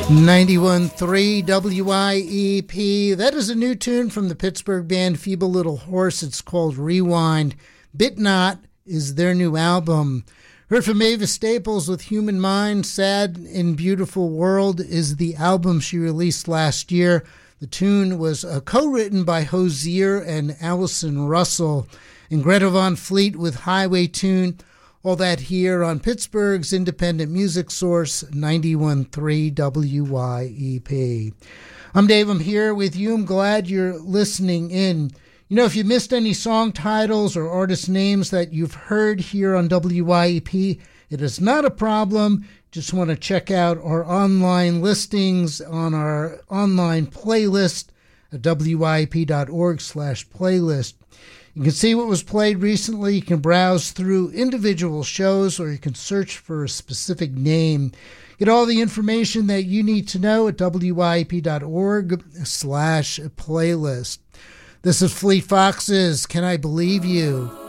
91.3 WIEP. That is a new tune from the Pittsburgh band Feeble Little Horse. It's called Rewind. Bit Not is their new album. Heard from Mavis Staples with Human Mind. Sad and Beautiful World is the album she released last year. The tune was co-written by Hozier and Allison Russell. And Greta Van Fleet with Highway Tune. All that here on Pittsburgh's independent music source, 91.3 WIEP. I'm Dave. I'm here with you. I'm glad you're listening in. You know, if you missed any song titles or artist names that you've heard here on WIEP, it is not a problem. Just want to check out our online listings on our online playlist at wiep.org/playlist. You can see what was played recently. You can browse through individual shows, or you can search for a specific name. Get all the information that you need to know at wiep.org/playlist. This is Fleet Foxes, Can I Believe You?